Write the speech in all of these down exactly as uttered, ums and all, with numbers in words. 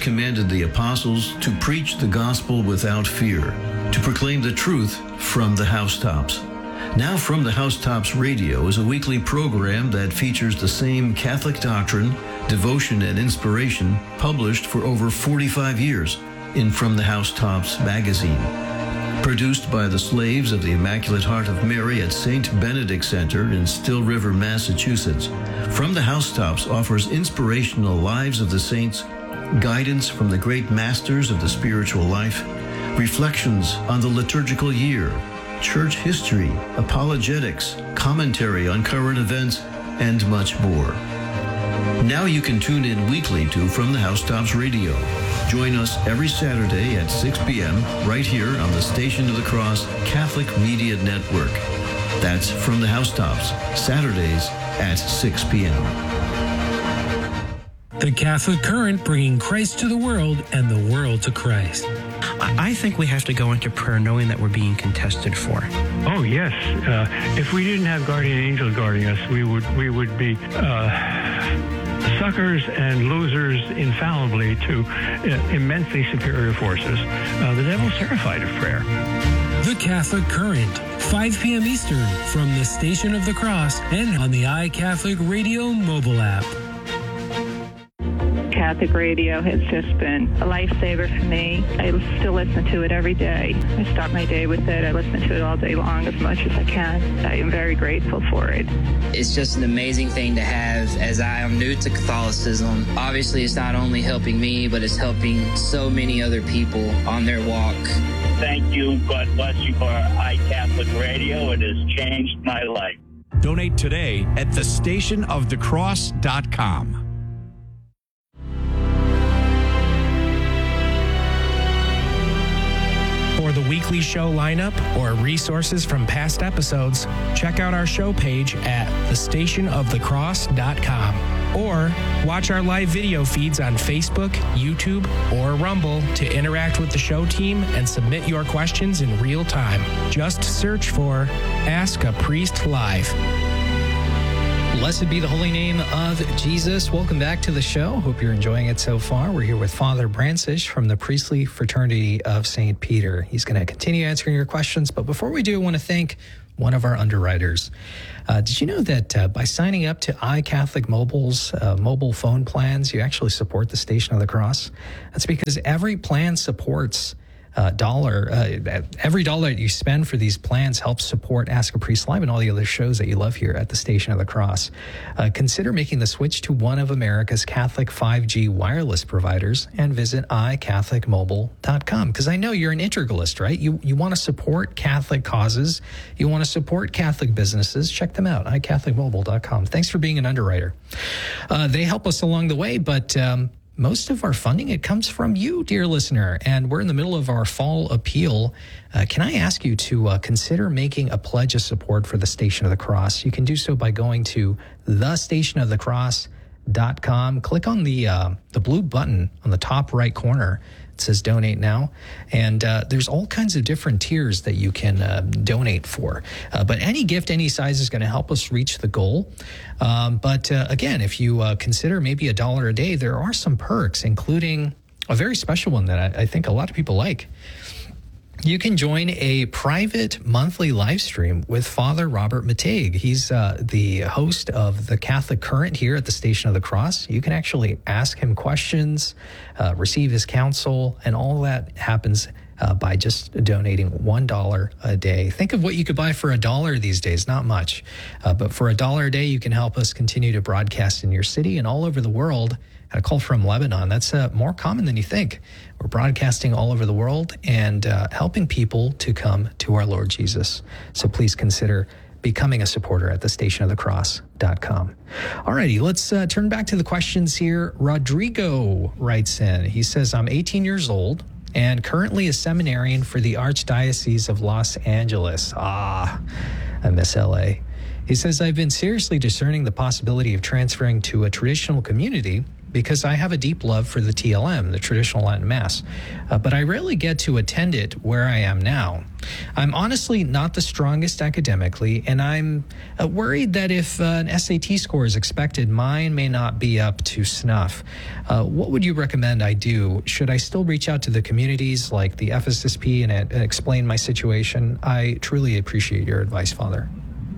commanded the apostles to preach the gospel without fear, to proclaim the truth from the housetops. Now From the Housetops Radio is a weekly program that features the same Catholic doctrine, devotion, and inspiration published for over forty-five years in From the Housetops magazine. Produced by the slaves of the Immaculate Heart of Mary at Saint Benedict Center in Still River, Massachusetts, From the Housetops offers inspirational lives of the saints, guidance from the great masters of the spiritual life, reflections on the liturgical year, church history, apologetics, commentary on current events, and much more. Now you can tune in weekly to From the Housetops Radio. Join us every Saturday at six p.m. right here on the Station of the Cross Catholic Media Network. That's From the Housetops, Saturdays at six p.m. The Catholic Current, bringing Christ to the world and the world to Christ. I think we have to go into prayer knowing that we're being contested for. Oh, yes. Uh, if we didn't have guardian angels guarding us, we would we would be uh, suckers and losers infallibly to uh, immensely superior forces. Uh, the devil's terrified of prayer. The Catholic Current, five p.m. Eastern, from the Station of the Cross and on the iCatholic Radio mobile app. Catholic radio has just been a lifesaver for me. I still listen to it every day. I start my day with it. I listen to it all day long as much as I can. I am very grateful for it. It's just an amazing thing to have as I am new to Catholicism. Obviously, it's not only helping me, but it's helping so many other people on their walk. Thank you. God bless you for iCatholic Radio. It has changed my life. Donate today at the station of the cross dot com. For the weekly show lineup or resources from past episodes, check out our show page at the station of the cross dot com or watch our live video feeds on Facebook, YouTube, or Rumble to interact with the show team and submit your questions in real time. Just search for Ask a Priest Live. Blessed be the holy name of Jesus. Welcome back to the show. Hope you're enjoying it so far. We're here with Father Brancisz from the Priestly Fraternity of Saint Peter. He's going to continue answering your questions, but before we do, I want to thank one of our underwriters. Uh, did you know that uh, by signing up to iCatholic Mobile's uh, mobile phone plans, you actually support the Station of the Cross? That's because every plan supports Uh, dollar, uh, every dollar that you spend for these plans helps support Ask a Priest Live and all the other shows that you love here at the Station of the Cross. Uh, consider making the switch to one of America's Catholic five G wireless providers and visit i catholic mobile dot com. Because I know you're an integralist, right? You you want to support Catholic causes. You want to support Catholic businesses. Check them out, i catholic mobile dot com. Thanks for being an underwriter. Uh, they help us along the way, but um, most of our funding, it comes from you, dear listener, and we're in the middle of our fall appeal. Uh, can I ask you to uh, consider making a pledge of support for the Station of the Cross? You can do so by going to the station of the cross dot com. Click on the uh, the blue button on the top right corner. It says Donate Now, and uh, there's all kinds of different tiers that you can uh, donate for. Uh, but any gift, any size is going to help us reach the goal. Um, but uh, again, if you uh, consider maybe a dollar a day, there are some perks, including a very special one that I, I think a lot of people like. You can join a private monthly live stream with Father Robert Matague. He's uh, the host of the Catholic Current here at the Station of the Cross. You can actually ask him questions, uh, receive his counsel, and all that happens uh, by just donating one dollar a day. Think of what you could buy for a dollar these days, not much. Uh, but for a dollar a day, you can help us continue to broadcast in your city and all over the world. At a call from Lebanon, that's uh, more common than you think. We're broadcasting all over the world and uh, helping people to come to our Lord Jesus. So please consider becoming a supporter at the station of the cross dot com. All righty, let's uh, turn back to the questions here. Rodrigo writes in. He says, I'm eighteen years old and currently a seminarian for the Archdiocese of Los Angeles. Ah, I miss L A. He says, I've been seriously discerning the possibility of transferring to a traditional community because I have a deep love for the T L M, the traditional Latin Mass, uh, but I rarely get to attend it where I am now. I'm honestly not the strongest academically, and I'm uh, worried that if uh, an S A T score is expected, mine may not be up to snuff. Uh, what would you recommend I do? Should I still reach out to the communities like the F S S P and, and explain my situation? I truly appreciate your advice, Father.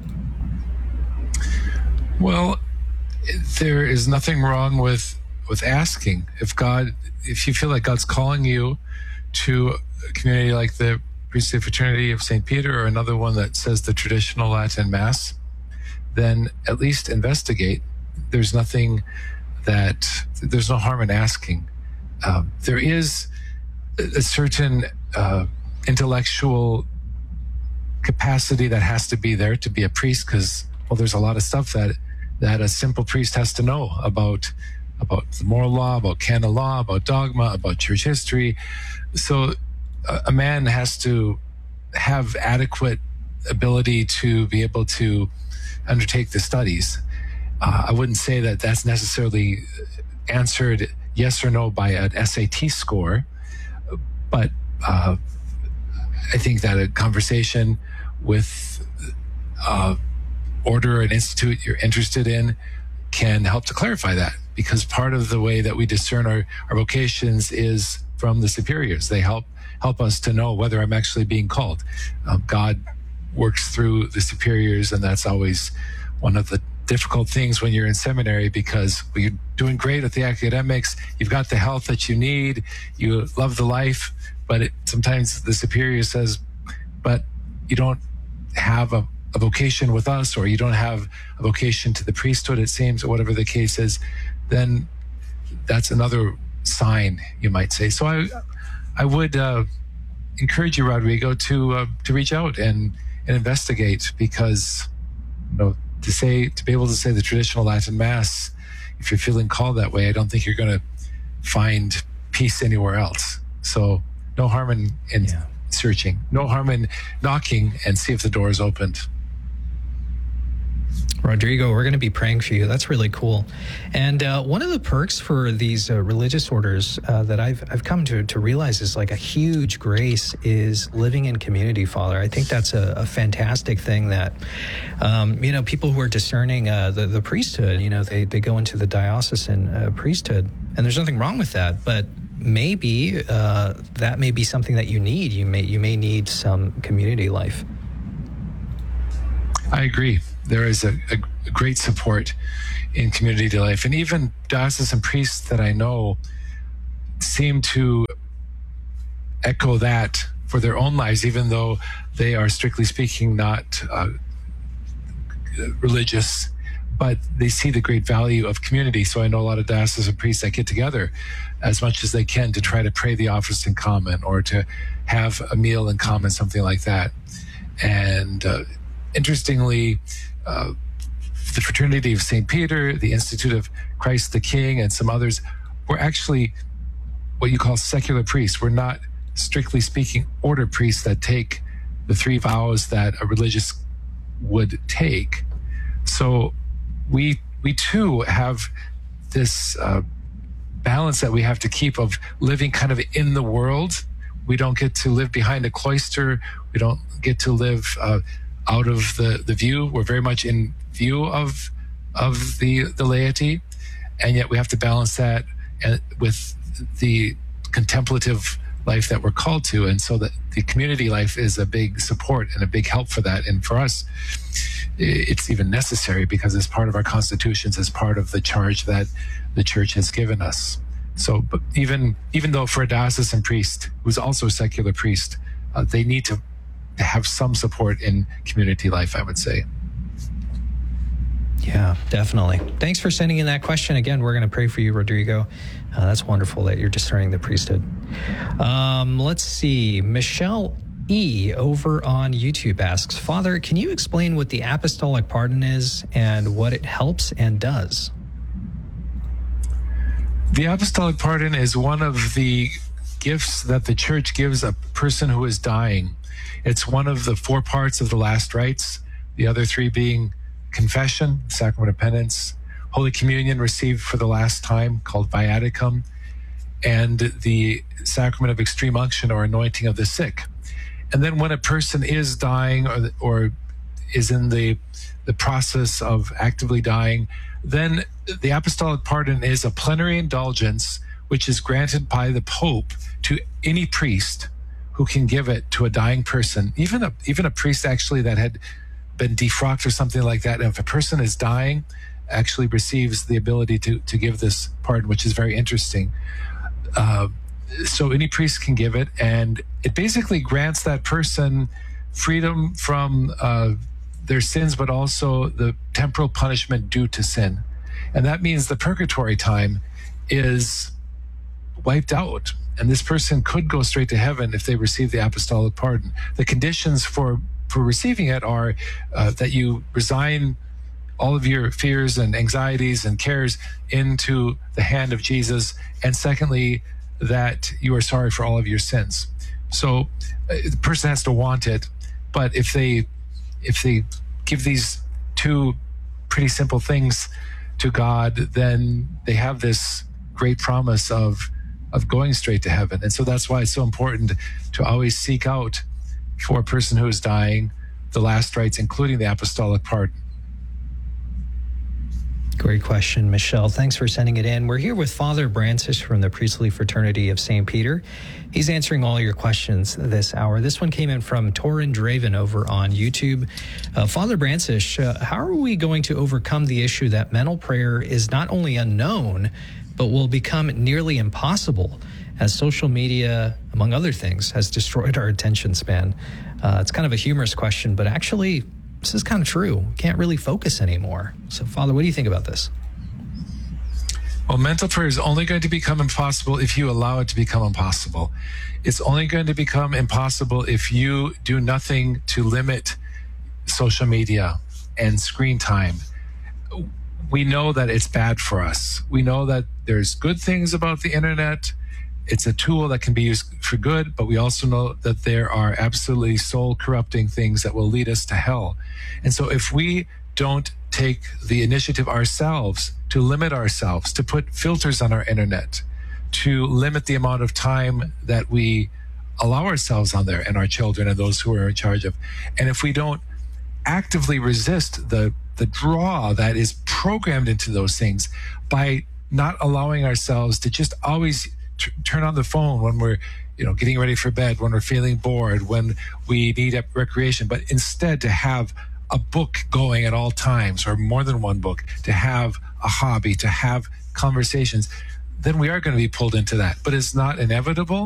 Well, there is nothing wrong with with asking. If God, if you feel like God's calling you to a community like the Priestly Fraternity of Saint Peter or another one that says the traditional Latin Mass, then at least investigate. There's nothing that, there's no harm in asking. Um, there is a certain uh, intellectual capacity that has to be there to be a priest, because, well, there's a lot of stuff that that a simple priest has to know about about the moral law, about canon law, about dogma, about church history. So a, a man has to have adequate ability to be able to undertake the studies. Uh, I wouldn't say that that's necessarily answered yes or no by an S A T score, but uh, I think that a conversation with uh, order and institute you're interested in can help to clarify that, because part of the way that we discern our, our vocations is from the superiors. They help help us to know whether I'm actually being called. Um, God works through the superiors, and that's always one of the difficult things when you're in seminary, because well, you're doing great at the academics, you've got the health that you need, you love the life, but it, sometimes the superior says, but you don't have a a vocation with us, or you don't have a vocation to the priesthood, it seems, or whatever the case is, then that's another sign, you might say. So I I would uh, encourage you, Rodrigo, to uh, to reach out and, and investigate, because, you know, to say, to be able to say the traditional Latin Mass, if you're feeling called that way, I don't think you're going to find peace anywhere else. So no harm in, in yeah. searching, no harm in knocking and see if the door is opened. Rodrigo, we're going to be praying for you. That's really cool. And uh, one of the perks for these uh, religious orders uh, that I've I've come to to realize is like a huge grace is living in community, Father. I think that's a, a fantastic thing that, um, you know, people who are discerning uh, the, the priesthood, you know, they, they go into the diocesan uh, priesthood, and there's nothing wrong with that, but maybe uh, that may be something that you need. You may, you may need some community life. I agree. There is a, a great support in community life. And even diocesan priests that I know seem to echo that for their own lives, even though they are strictly speaking not uh, religious, but they see the great value of community. So I know a lot of diocesan priests that get together as much as they can to try to pray the office in common, or to have a meal in common, something like that. And uh, interestingly, uh, the Fraternity of Saint Peter, the Institute of Christ the King, and some others were actually what you call secular priests. We're not, strictly speaking, order priests that take the three vows that a religious would take. So we we too have this uh, balance that we have to keep of living kind of in the world. We don't get to live behind a cloister. We don't get to live uh, out of the, the view. We're very much in view of of the the laity, and yet we have to balance that with the contemplative life that we're called to. And so that the community life is a big support and a big help for that. And for us, it's even necessary, because it's part of our constitutions, as part of the charge that the church has given us. So but even even though for a diocesan priest, who's also a secular priest, uh, they need to have some support in community life, I would say. Yeah, definitely. Thanks for sending in that question. Again, we're going to pray for you, Rodrigo. Uh, that's wonderful that you're discerning the priesthood. Um, let's see. Michelle E. over on YouTube asks, Father, can you explain what the apostolic pardon is and what it helps and does? The apostolic pardon is one of the gifts that the church gives a person who is dying. It's one of the four parts of the last rites, the other three being confession, sacrament of penance, Holy Communion received for the last time, called Viaticum, and the sacrament of extreme unction or anointing of the sick. And then when a person is dying or, or is in the, the process of actively dying, then the apostolic pardon is a plenary indulgence which is granted by the Pope to any priest who can give it to a dying person, even a, even a priest actually that had been defrocked or something like that. And if a person is dying, actually receives the ability to, to give this pardon, which is very interesting. Uh, so any priest can give it, and it basically grants that person freedom from uh, their sins, but also the temporal punishment due to sin. And that means the purgatory time is wiped out, and this person could go straight to heaven if they receive the apostolic pardon. The conditions for, for receiving it are uh, that you resign all of your fears and anxieties and cares into the hand of Jesus, and secondly, that you are sorry for all of your sins. So uh, the person has to want it, but if they if they give these two pretty simple things to God, then they have this great promise of of going straight to heaven. And so that's why it's so important to always seek out for a person who is dying the last rites, including the apostolic pardon. Great question, Michelle. Thanks for sending it in. We're here with Father Brancis from the Priestly Fraternity of Saint Peter. He's answering all your questions this hour. This one came in from Torin Draven over on YouTube. Uh, Father Brancis, uh, how are we going to overcome the issue that mental prayer is not only unknown, but will become nearly impossible as social media, among other things, has destroyed our attention span? Uh, it's kind of a humorous question, but actually, this is kind of true. We can't really focus anymore. So, Father, what do you think about this? Well, mental prayer is only going to become impossible if you allow it to become impossible. It's only going to become impossible if you do nothing to limit social media and screen time. We know that it's bad for us. We know that there's good things about the internet. It's a tool that can be used for good, but we also know that there are absolutely soul-corrupting things that will lead us to hell. And so if we don't take the initiative ourselves to limit ourselves, to put filters on our internet, to limit the amount of time that we allow ourselves on there and our children and those who are in charge of, and if we don't actively resist the, the draw that is programmed into those things by not allowing ourselves to just always turn on the phone when we're, you know, getting ready for bed, when we're feeling bored, when we need recreation, but instead to have a book going at all times, or more than one book, to have a hobby, to have conversations, then we are going to be pulled into that. But it's not inevitable.